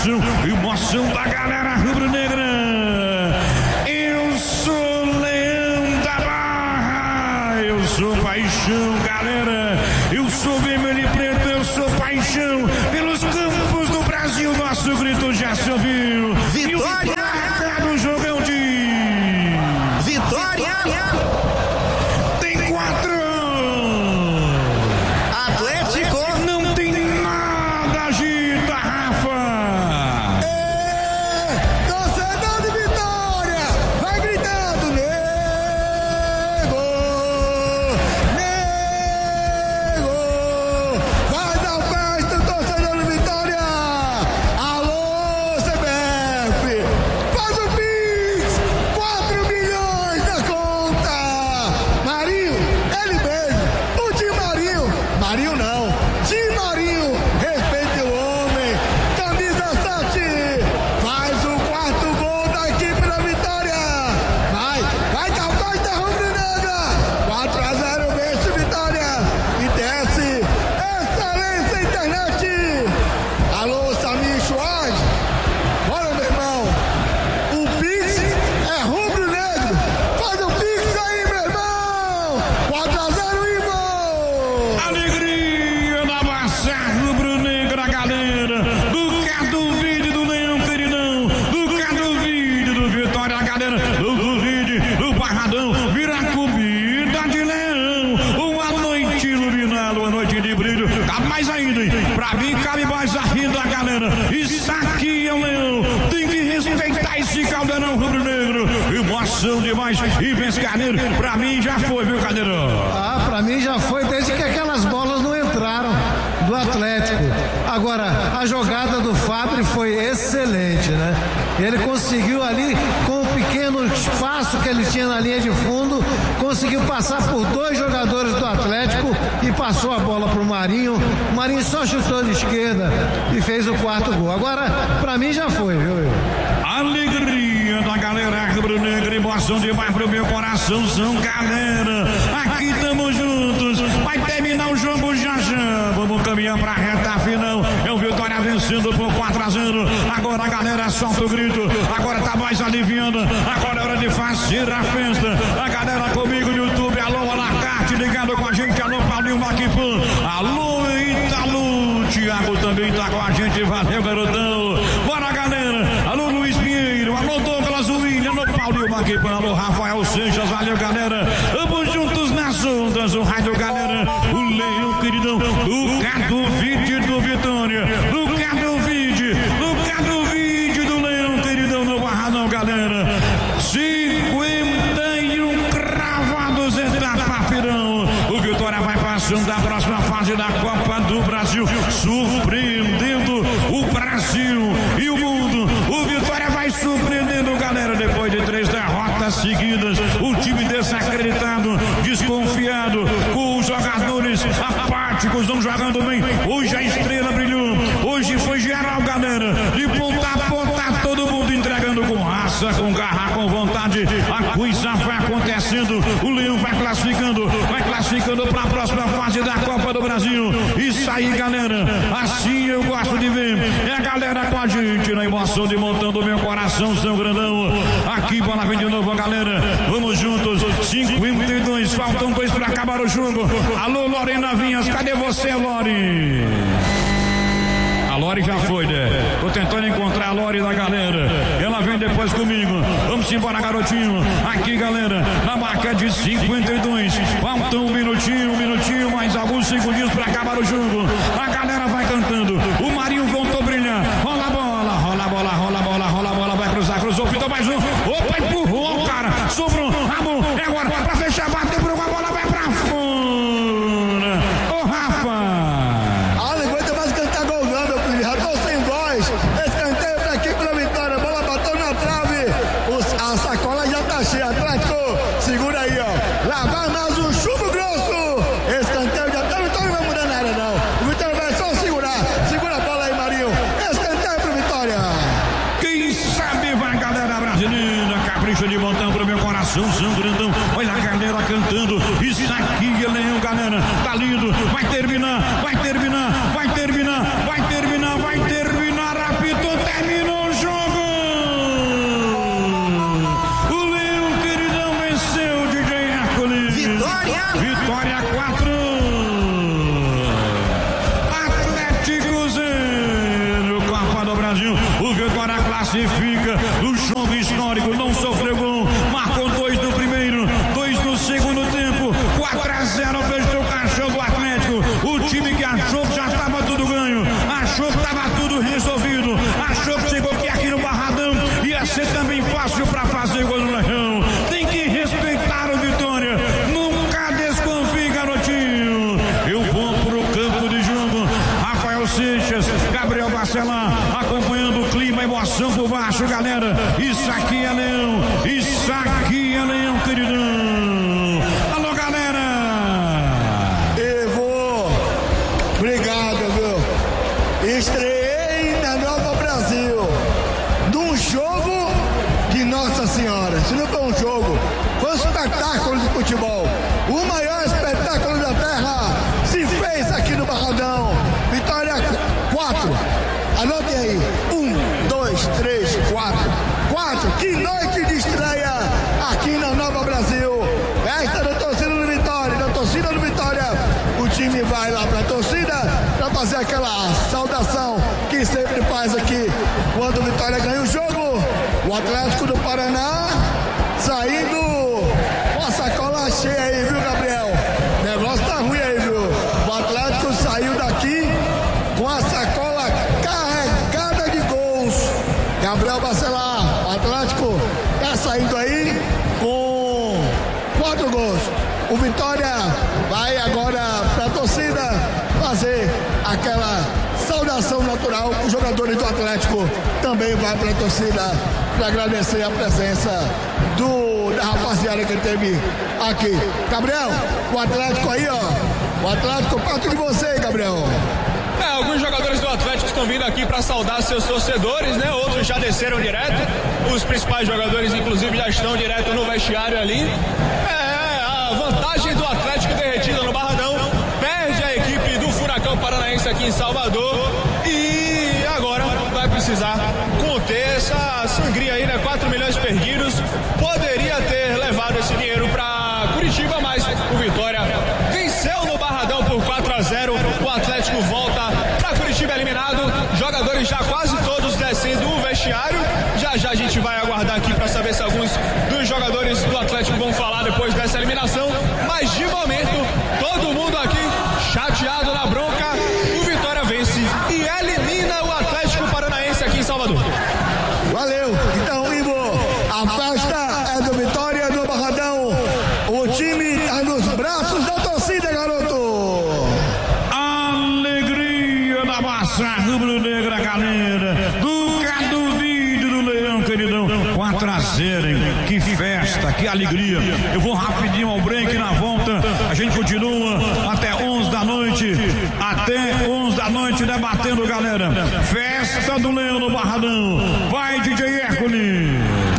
coração, emoção da galera rubro-negra. Eu sou Leão da Barra, eu sou paixão, galera. Eu sou vermelho e preto, eu sou paixão. Pelos campos do Brasil, nosso grito já se ouviu. Vitória! No jogão de Vitória! Tem 4. Atlético Não tem nada, agita, Rafa. Torcedor de Vitória, vai gritando, nego, nego, vai dar festa, torcedor de Vitória. Alô, CBF, faz o Pix, 4 milhões na conta. Marinho, ele mesmo, o Di Marinho, Marinho não, Di Marinho, respeite o homem, camisa 7, faz o 4º gol da equipe da Vitória. Vai dar festa rubro-negra, 4-0 vence Vitória e desce excelência internet. Alô, Samir Schwartz, bora meu irmão, o Pix é rubro-negro, faz o Pix aí meu irmão, 4-0 Ivo. Alegria da massa rubro-negra, galera. Do Cadu Vídeo do Leão Queridão, do Cadu Vídeo do Vitória, galera. Do Vídeo do Barradão, vira comida de leão. Uma noite iluminada, uma noite de brilho. Cabe mais ainda, hein? Pra mim cabe mais ainda, galera. Isso aqui é o Leão. Tem que respeitar esse caldeirão rubro-negro. Emoção demais. E vence Carneiro. Pra mim já foi, viu, Carneirão? Ah, pra mim já foi desde que aquelas bolas não entraram do Atlético. Agora, a jogada do Fábio foi excelente, né? Ele conseguiu ali, com o pequeno espaço que ele tinha na linha de fundo, conseguiu passar por 2 jogadores do Atlético e passou a bola pro Marinho. O Marinho só chutou de esquerda e fez o 4º gol. Agora, pra mim já foi, viu? Alegria da galera rubro-negra, emoção demais pro meu coraçãozão, galera. Aqui estamos juntos, vai terminar o jogo já já. Vamos caminhar pra reta final. É o Vitória vencendo por 4-0. Agora a galera solta o grito, agora tá mais aliviando. Agora é hora de fazer a festa. A galera comigo no YouTube, alô Alacarte, ligado com a gente, alô Paulinho Maquipã, alô Italu, Thiago também tá com a gente, valeu garotão. Bora galera, alô Luiz Pinheiro, alô Douglas William, alô Paulinho Maquipã, alô Rafael Seixas, valeu galera. Vamos juntos nas ondas, o rádio galera, o Leão Queridão, o Cadu Vídeo do Vitória, do Cadu Vídeo do Leão Queridão no Barradão, galera. 51 cravados, etapa firão. O Vitória vai passando da próxima fase da Copa do Brasil, surpreendendo o Brasil e o mundo. O Vitória vai surpreendendo, galera, depois de 3 derrotas seguidas. O time desacreditado, desconfiado, com os jogadores apáticos, não jogando bem. Hoje a estrela brilhou, hoje foi geral, galera, de ponta a ponta, todo mundo entregando com raça, com garra, com vontade. A coisa vai acontecendo, o Leão vai classificando para a próxima fase da Copa do Brasil. Isso aí, galera, assim eu gosto de ver. É a galera com a gente na emoção de montando meu coração, São Grandão. Aqui, bola vem de novo, galera. Vamos juntos, 52, faltam 2 para acabar o jogo. Alô, Lorena Vinhas, cadê você, Lore? A Lore já foi, né? Tô tentando encontrar a Lore da galera. Ela vem depois comigo. Vamos embora, garotinho. Aqui, galera, na marca de 52. Falta um minutinho, mais alguns segundinhos pra acabar o jogo. A galera vai cantando. O Marinho voltou a brilhar. Rola a bola. Vai cruzar, cruzou, pintou mais um. Opa, empurrou, cara. Sobrou, Ramon. É agora pra fechar, bateu por uma bola, vai pra fora. Ô, Rafa. Não aguenta mais cantar gol não, meu filho, já tô sem voz. Escanteio pra equipe da Vitória, a bola bateu na trave, a sacola já tá cheia. Atlético, segura aí, ó. Lá vai mais um chumbo grosso. Escanteio já tá, o Vitória não vai mudar nada não. O Vitória vai só segurar. classifica no jogo histórico, não sofreu gol, marcou 2 no primeiro, 2 no segundo tempo, 4-0 fechou o caixão do Atlético. O time que achou que já estava tudo ganho, achou que estava tudo resolvido, achou que chegou aqui no Barradão ia ser também fácil para fazer gol no Leão. Tem que respeitar o Vitória, nunca desconfie, garotinho. Eu vou pro campo de jogo, Rafael Seixas, Gabriel Bacelar, acompanhando o clima, emoção por baixo, galera. Isso aqui é Leão, isso aqui é Leão, queridão. Alô, galera. Obrigado, viu? Estreiei na Nova Brasil, num jogo de Nossa Senhora. Se não foi um jogo, foi um espetáculo de futebol. O maior espetáculo da terra se fez aqui no Barradão. Vitória 4. Anotem aí. 1, 2, 3, 4. 4. Que noite de estreia aqui na Nova Brasil. Festa da torcida do Vitória, da torcida do Vitória. O time vai lá pra torcida pra fazer aquela saudação que sempre faz aqui quando o Vitória ganha o jogo. O Atlético do Paraná saindo com a sacola cheia aí, viu, Gabriel? O negócio tá ruim aí, viu? O Atlético saiu daqui com a sacola carregada de gols. Gabriel Bacelar, o Atlético tá saindo aí com 4 gols. O Vitória vai agora pra torcida fazer aquela saudação natural. Os jogadores do Atlético também vão pra torcida para agradecer a presença da rapaziada que teve aqui. Gabriel, o Atlético aí, ó. O Atlético perto de você, Gabriel. Alguns jogadores do Atlético estão vindo aqui para saudar seus torcedores, né? Outros já desceram direto. Os principais jogadores, inclusive, já estão direto no vestiário ali. A vantagem do Atlético derretida no Barradão. Perde a equipe do Furacão Paranaense aqui em Salvador. E agora vai precisar conter essa sangria aí, né? 4 milhões perdidos. Poderia ter levado esse dinheiro para Curitiba, mas o Vitória venceu no Barradão por 4-0. O Atlético volta para Curitiba eliminado. Jogadores já quase todos descendo o vestiário. Já a gente vai aguardar aqui para saber se alguns dos jogadores do Atlético vão falar depois dessa eliminação. Mas de momento, todo mundo aqui chateado na bronca. O Vitória vence e elimina o Atlético Paranaense aqui em Salvador. Valeu. Então, Ivo, a festa é do Vitória no Barradão. O time está nos braços da torcida, garoto. Alegria da massa rubro-negra, galera. Nunca duvide do Leão, queridão. 4-0, hein? Que festa, que alegria. Eu vou rapidinho ao break, na volta a gente continua até 11 da noite. Até 11 da noite debatendo, galera. Festa do Leão no Barradão. Vai, DJ Hércules.